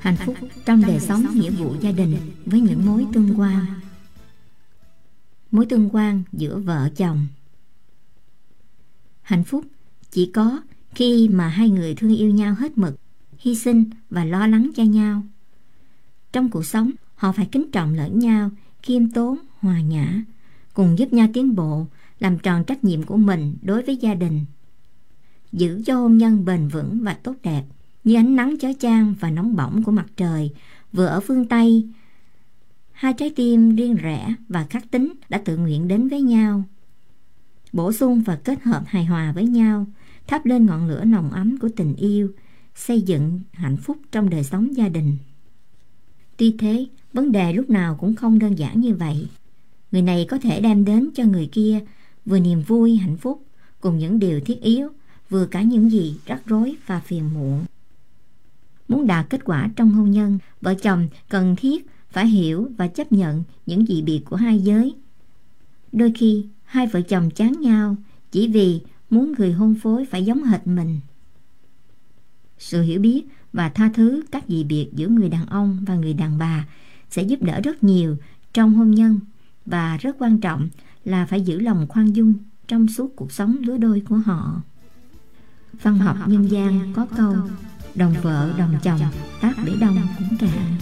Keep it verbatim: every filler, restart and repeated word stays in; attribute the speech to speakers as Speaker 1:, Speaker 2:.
Speaker 1: hạnh phúc trong đời sống nghĩa vụ gia đình với những mối tương quan. Mối tương quan giữa vợ chồng. Hạnh phúc chỉ có khi mà hai người thương yêu nhau hết mực, hy sinh và lo lắng cho nhau. Trong cuộc sống, họ phải kính trọng lẫn nhau, khiêm tốn, hòa nhã, cùng giúp nhau tiến bộ, làm tròn trách nhiệm của mình đối với gia đình. Giữ cho hôn nhân bền vững và tốt đẹp, như ánh nắng chói chang và nóng bỏng của mặt trời vừa ở phương Tây. Hai trái tim riêng rẽ và khắc tín đã tự nguyện đến với nhau, bổ sung và kết hợp hài hòa với nhau, thắp lên ngọn lửa nồng ấm của tình yêu, xây dựng hạnh phúc trong đời sống gia đình. Tuy thế, vấn đề lúc nào cũng không đơn giản như vậy. Người này có thể đem đến cho người kia vừa niềm vui, hạnh phúc cùng những điều thiết yếu, vừa cả những gì rắc rối và phiền muộn. Muốn đạt kết quả trong hôn nhân, vợ chồng cần thiết phải hiểu và chấp nhận những dị biệt của hai giới. Đôi khi, hai vợ chồng chán nhau chỉ vì muốn người hôn phối phải giống hệt mình. Sự hiểu biết và tha thứ các dị biệt giữa người đàn ông và người đàn bà sẽ giúp đỡ rất nhiều trong hôn nhân, và rất quan trọng là phải giữ lòng khoan dung trong suốt cuộc sống lứa đôi của họ. Văn học nhân gian có câu: đồng vợ đồng chồng, tác bể đông cũng cạn.